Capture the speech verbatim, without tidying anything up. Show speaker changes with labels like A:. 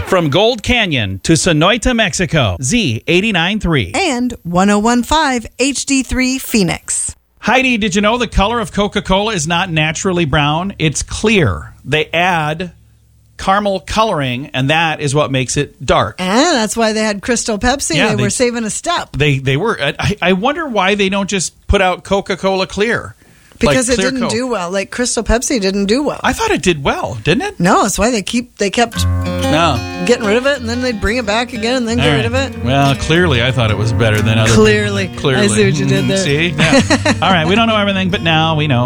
A: From Gold Canyon to Sonoita, Mexico, Z eighty-nine point three.
B: And one oh one point five H D three Phoenix.
A: Heidi, did you know the color of Coca-Cola is not naturally brown? It's clear. They add caramel coloring, and that is what makes it dark.
B: And that's why they had Crystal Pepsi.
A: Yeah,
B: they,
A: they-
B: were saving a step.
A: They they were. I, I wonder why they don't just put out Coca-Cola Clear.
B: Because
A: Like
B: it
A: clear
B: didn't
A: Coke.
B: do well. Like Crystal Pepsi didn't do well.
A: I thought it did well, didn't it?
B: No, that's why they keep they kept
A: No.
B: getting rid of it, and then they'd bring it back again, and then get
A: All
B: rid of
A: right.
B: it.
A: Well, clearly I thought it was better than other.
B: Clearly.
A: Clearly.
B: I see what you did there.
A: See? Yeah. All right. We don't know everything, but now we know.